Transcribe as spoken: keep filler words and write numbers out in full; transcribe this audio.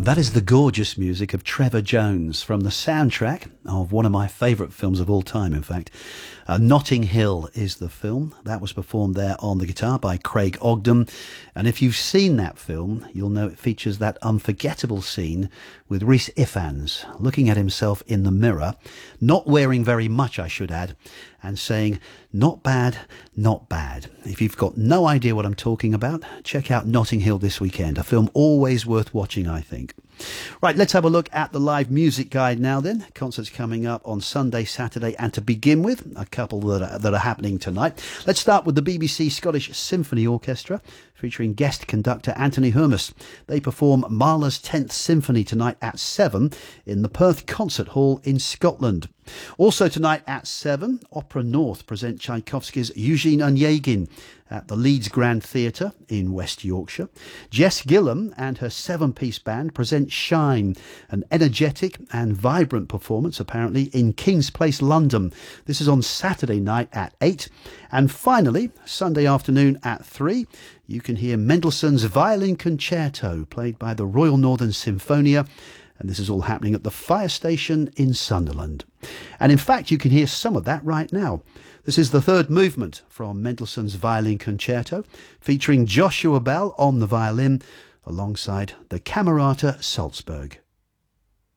That is the gorgeous music of Trevor Jones from the soundtrack of one of my favourite films of all time, in fact. Uh, Notting Hill is the film. That was performed there on the guitar by Craig Ogden. And if you've seen that film, you'll know it features that unforgettable scene with Rhys Ifans looking at himself in the mirror, not wearing very much, I should add, and saying, "Not bad, not bad." If you've got no idea what I'm talking about, check out Notting Hill this weekend. A film always worth watching, I think. Right, let's have a look at the live music guide now then. Concerts coming up on Sunday, Saturday, and to begin with, a couple that are, that are happening tonight. Let's start with the B B C Scottish Symphony Orchestra, featuring guest conductor Anthony Hermes. They perform Mahler's tenth Symphony tonight at seven in the Perth Concert Hall in Scotland. Also tonight at seven, Opera North present Tchaikovsky's Eugene Onegin at the Leeds Grand Theatre in West Yorkshire. Jess Gillam and her seven-piece band present Shine, an energetic and vibrant performance apparently in King's Place, London. This is on Saturday night at eight. And finally, Sunday afternoon at three, you can hear Mendelssohn's Violin Concerto played by the Royal Northern Symphonia. And this is all happening at the Fire Station in Sunderland. And in fact, you can hear some of that right now. This is the third movement from Mendelssohn's Violin Concerto, featuring Joshua Bell on the violin, alongside the Camerata Salzburg.